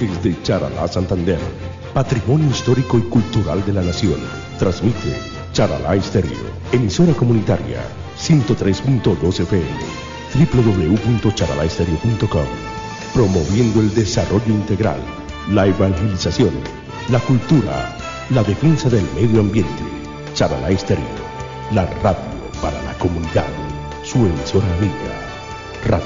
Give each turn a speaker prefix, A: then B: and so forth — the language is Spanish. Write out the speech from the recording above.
A: Desde Charalá, Santander, Patrimonio Histórico y Cultural de la Nación, transmite Charalá Estéreo, emisora comunitaria, 103.2 FM, www.charalaestereo.com, promoviendo el desarrollo integral, la evangelización, la cultura, la defensa del medio ambiente. Charalá Estéreo, la radio para la comunidad, su emisora amiga.